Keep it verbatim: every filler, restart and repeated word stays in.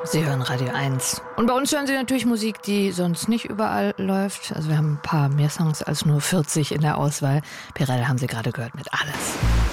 Sie hören Radio eins. Und bei uns hören Sie natürlich Musik, die sonst nicht überall läuft. Also wir haben ein paar mehr Songs als nur vierzig in der Auswahl. Perel haben Sie gerade gehört mit Alles.